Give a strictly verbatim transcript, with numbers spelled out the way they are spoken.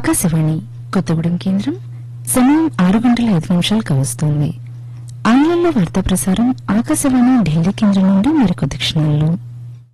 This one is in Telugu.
ఆకాశవాణి కొత్తగూడెం కేంద్రం సమయం ఆరు గంటల ఐదు నిమిషాలు కావస్తోంది. ఆంగ్లంలో వార్తా ప్రసారం ఆకాశవాణి ఢిల్లీ కేంద్రం నుండి మరికొద్ది క్షణాల్లో.